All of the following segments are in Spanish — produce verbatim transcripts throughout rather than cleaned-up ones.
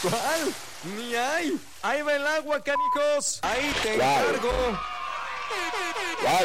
¿Cuál? Ni hay. Ahí va el agua, canijos. Ahí te encargo. ¿Cuál?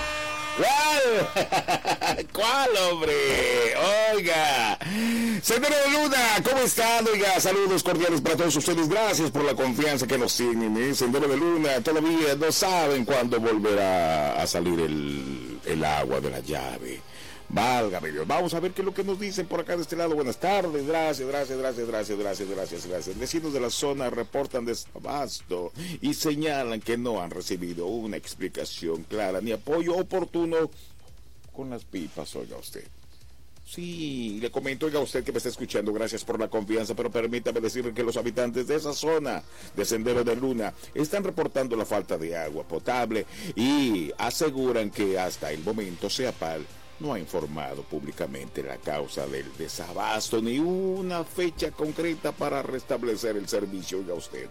¿Cuál? ¿Cuál, hombre? Oiga. Sendero de Luna, ¿cómo están? Oiga, saludos cordiales para todos ustedes. Gracias por la confianza que nos tienen. ¿eh? Sendero de Luna, todavía no saben cuándo volverá a salir el, el agua de la llave. Válgame Dios. Vamos a ver qué es lo que nos dicen por acá de este lado. Buenas tardes. Gracias, gracias, gracias, gracias, gracias, gracias, gracias. Vecinos de la zona reportan desabasto y señalan que no han recibido una explicación clara ni apoyo oportuno con las pipas, oiga usted. Sí, le comento, oiga usted que me está escuchando, gracias por la confianza, pero permítame decirle que los habitantes de esa zona de Sendero de Luna están reportando la falta de agua potable y aseguran que hasta el momento Ceapal no ha informado públicamente la causa del desabasto ni una fecha concreta para restablecer el servicio, oiga usted.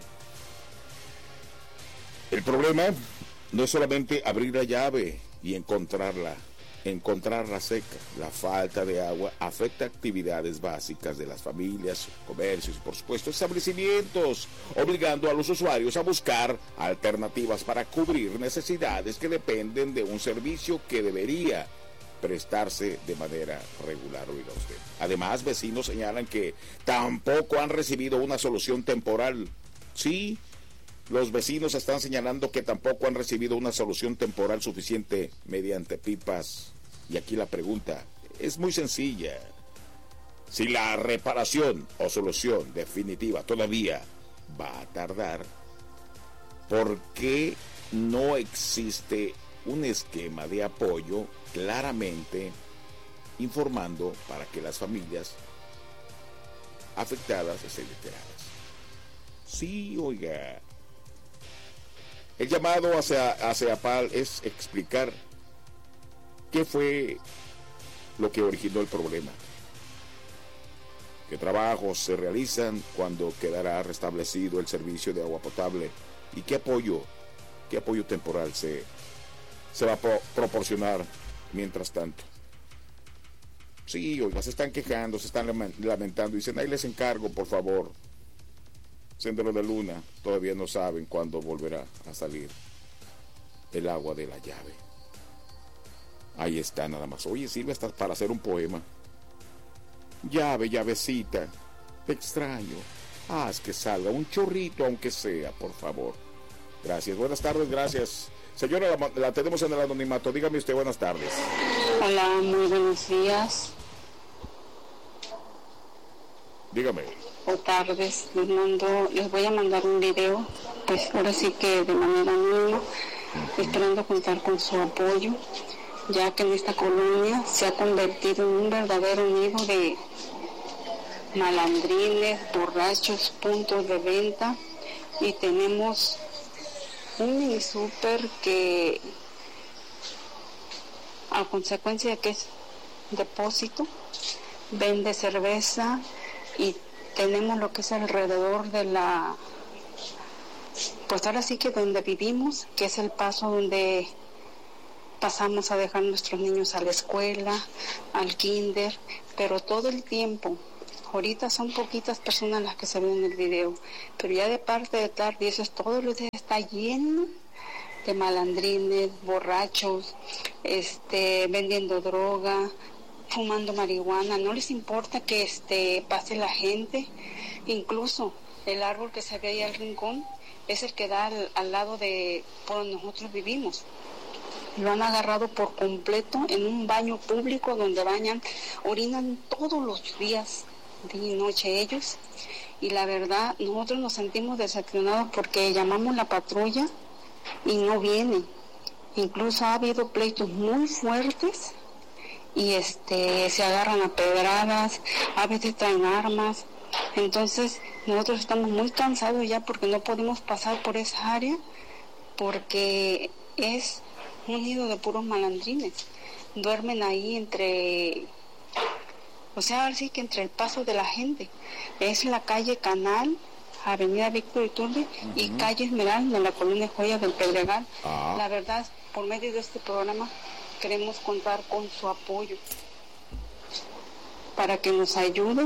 El problema no es solamente abrir la llave y encontrarla, encontrarla seca. La falta de agua afecta actividades básicas de las familias, comercios y por supuesto establecimientos, obligando a los usuarios a buscar alternativas para cubrir necesidades que dependen de un servicio que debería prestarse de manera regular, oiga usted. Además, vecinos señalan que tampoco han recibido una solución temporal. Sí, los vecinos están señalando que tampoco han recibido una solución temporal suficiente mediante pipas. Y aquí la pregunta es muy sencilla. Si la reparación o solución definitiva todavía va a tardar, ¿por qué no existe un esquema de apoyo claramente informando para que las familias afectadas estén enteradas? Sí, oiga. El llamado hacia, hacia Ceapal es explicar qué fue lo que originó el problema, qué trabajos se realizan, cuándo quedará restablecido el servicio de agua potable y qué apoyo, qué apoyo temporal se se va a pro- proporcionar mientras tanto. Sí, oiga, se están quejando, se están lamentando, dicen, ahí les encargo, por favor. Sendero de Luna, todavía no saben cuándo volverá a salir el agua de la llave. Ahí está nada más. Oye, sirve hasta para hacer un poema. Llave, llavecita, te extraño. Haz que salga un chorrito, aunque sea, por favor. Gracias, buenas tardes, gracias. Señora, la, la tenemos en el anonimato. Dígame usted, buenas tardes. Hola, muy buenos días. Dígame. O tardes, les mando, les voy a mandar un video, pues ahora sí que de manera anónima, esperando contar con su apoyo, ya que en esta colonia se ha convertido en un verdadero nido de malandrines, borrachos, puntos de venta, y tenemos un mini súper que a consecuencia de que es depósito vende cerveza, y tenemos lo que es alrededor de la, pues ahora sí que donde vivimos, que es el paso donde pasamos a dejar nuestros niños a la escuela, al kinder, pero todo el tiempo. Ahorita son poquitas personas las que se ven en el video, pero ya de parte de tarde, eso es todos los días, está lleno de malandrines, borrachos, este, vendiendo droga, fumando marihuana. No les importa que este pase la gente. Incluso el árbol que se ve ahí al rincón es el que da al, al lado de por donde nosotros vivimos. Lo han agarrado por completo en un baño público donde bañan, orinan todos los días, día y noche ellos, y la verdad nosotros nos sentimos decepcionados porque llamamos la patrulla y no vienen. Incluso ha habido pleitos muy fuertes y este se agarran a pedradas, a veces traen armas. Entonces nosotros estamos muy cansados ya porque no podemos pasar por esa área, porque es un nido de puros malandrines. Duermen ahí entre, o sea, así que entre el paso de la gente. Es la calle Canal, Avenida Víctor Iturbe, uh-huh, y calle Esmeralda, en la colonia Joya del Pedregal. Uh-huh. La verdad, por medio de este programa queremos contar con su apoyo para que nos ayuden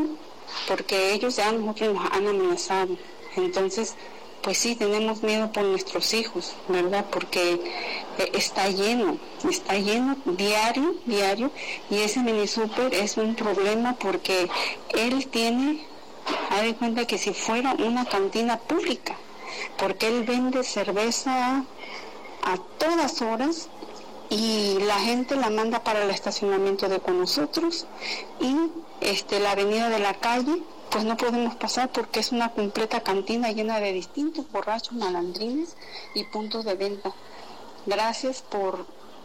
porque ellos ya a nosotros nos han amenazado. Entonces, pues sí, tenemos miedo por nuestros hijos, ¿verdad? Porque eh, está lleno, está lleno diario, diario, y ese mini súper es un problema porque él tiene, haz de cuenta que si fuera una cantina pública, porque él vende cerveza a todas horas y la gente la manda para el estacionamiento de con nosotros, y este la avenida de la calle pues no podemos pasar porque es una completa cantina llena de distintos borrachos, malandrines y puntos de venta. Gracias por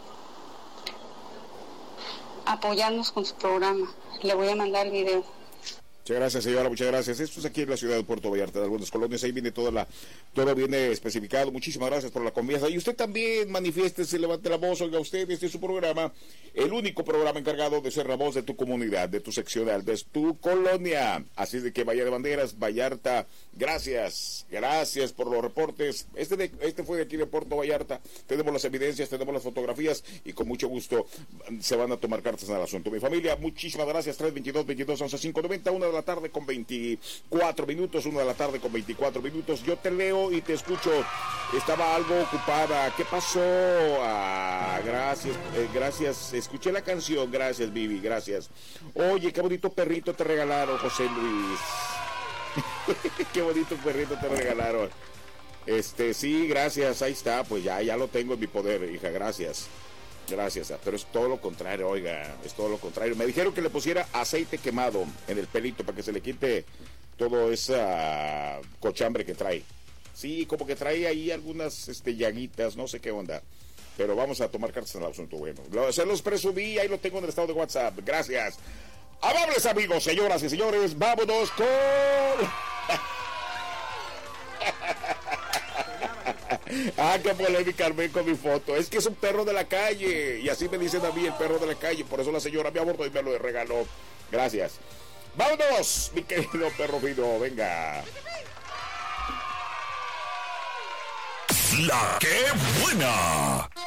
apoyarnos con su programa. Le voy a mandar el video. Muchas gracias, señora, muchas gracias. Esto es aquí en la ciudad de Puerto Vallarta, de algunas colonias, ahí viene toda la, todo viene especificado. Muchísimas gracias por la confianza. Y usted también manifiéstese, levante la voz, oiga usted, este es su programa, el único programa encargado de ser la voz de tu comunidad, de tu seccional, de tu colonia. Así de que Bahía de Banderas, Vallarta, gracias, gracias por los reportes. Este, de, este fue de aquí de Puerto Vallarta. Tenemos las evidencias, tenemos las fotografías y con mucho gusto se van a tomar cartas en el asunto. Mi familia, muchísimas gracias. tres veintidós, veintidós, once, cinco noventa, una de la tarde con veinticuatro minutos, una de la tarde con veinticuatro minutos. Yo te leo y te escucho. Estaba algo ocupada. ¿Qué pasó? Ah, gracias, eh, gracias. Escuché la canción. Gracias, Vivi, gracias. Oye, qué bonito perrito te regalaron, José Luis. Qué bonito perrito te regalaron. Este, sí, gracias. Ahí está, pues ya, ya lo tengo en mi poder, hija. Gracias. Gracias, pero es todo lo contrario, oiga, es todo lo contrario. Me dijeron que le pusiera aceite quemado en el pelito para que se le quite todo esa cochambre que trae. Sí, como que trae ahí algunas este, llaguitas, no sé qué onda. Pero vamos a tomar cartas en el asunto, bueno. Lo, se los presumí, ahí lo tengo en el estado de WhatsApp. Gracias. Amables amigos, señoras y señores, vámonos con... Ah, qué polémica armé con mi foto. Es que es un perro de la calle. Y así me dicen a mí, el perro de la calle. Por eso la señora me abordó y me lo regaló. Gracias. ¡Vámonos, mi querido perro fino! Venga. La que buena.